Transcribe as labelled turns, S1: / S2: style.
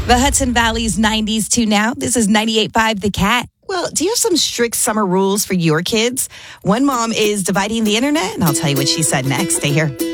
S1: The Hudson Valley's 90s to now. This is 98.5 The Cat. Well, do you have some strict summer rules for your kids? One mom is dividing the internet, and I'll tell you what she said next. Stay here.